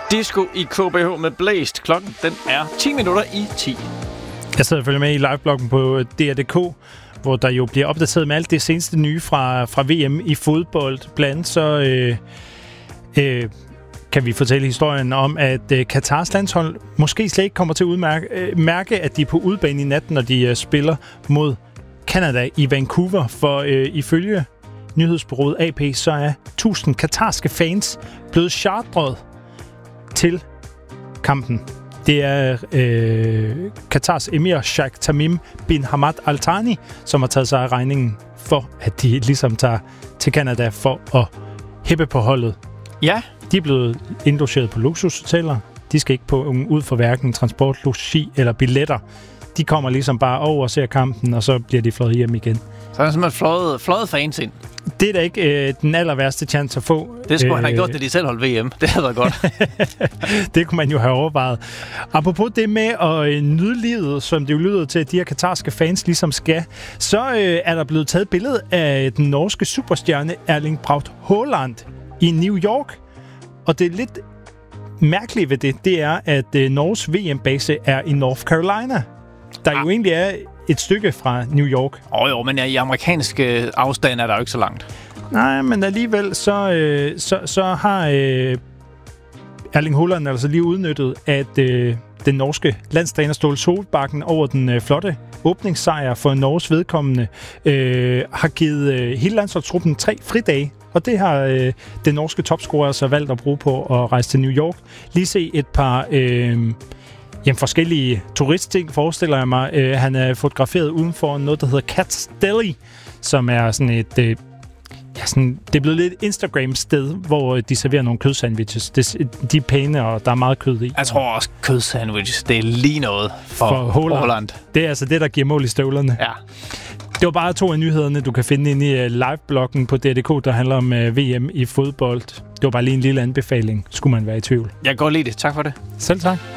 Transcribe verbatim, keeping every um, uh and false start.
Disco i K B H med Blæst. Klokken den er ti minutter i ti. Jeg sidder og følger med i livebloggen på D R punktum D K, hvor der jo bliver opdateret med alt det seneste nye fra, fra V M i fodbold. Blandt andet så øh, øh, kan vi fortælle historien om, at øh, Katars landshold måske slet ikke kommer til at udmærke, øh, mærke, at de er på udebane i natten, når de øh, spiller mod Canada i Vancouver. For øh, ifølge nyhedsbureauet A P, så er tusind katarske fans blevet chartret til kampen. Det er øh, Katars emir Sheikh Tamim bin Hamad Al Thani, som har taget sig af regningen for, at de ligesom tager til Canada for at hæppe på holdet. Ja. De er blevet indlogeret på luksushoteller. De skal ikke på ud for hverken transport, logi eller billetter. De kommer ligesom bare over og ser kampen, og så bliver de fløjet hjem igen. Så er der simpelthen fløjet, fløjet fans ind. Det er da ikke øh, den aller værste chance at få. Det skulle øh, han have gjort, da de selv holdt V M. Det havde været godt. Det kunne man jo have overvejet. Apropos det med at øh, nyde livet, som det jo lyder til, at de her katarske fans ligesom skal, så øh, er der blevet taget billede af den norske superstjerne Erling Braut Haaland i New York. Og det er lidt mærkeligt ved det, det er, at øh, Norges V M-base er i North Carolina. Der ah. jo egentlig er et stykke fra New York. Åh oh, jo, men i amerikansk øh, afstand er der jo ikke så langt. Nej, men alligevel så, øh, så, så har øh, Erling Haaland altså lige udnyttet, at øh, den norske landstræner Ståle Solbakken over den øh, flotte åbningssejr for Norges vedkommende øh, har givet øh, hele landsholdstruppen tre fridage. Og det har øh, den norske topscorer så valgt at bruge på at rejse til New York. Lige se et par øh, jamen, forskellige turistting, forestiller jeg mig. Øh, han er fotograferet udenfor noget, der hedder Cat's Deli, som er sådan et... Øh, ja, sådan, det er blevet lidt et Instagram-sted, hvor de serverer nogle kødsandwiches. Det, de er pæne, og der er meget kød i. Jeg tror også, kødsandwiches, det er lige noget for, for Holland. Det er altså det, der giver mål i støvlerne. Ja. Det var bare to af nyhederne, du kan finde inde i live-bloggen på D R punktum D K, der handler om uh, V M i fodbold. Det var bare lige en lille anbefaling, skulle man være i tvivl. Jeg kan godt lide det. Tak for det. Selv tak.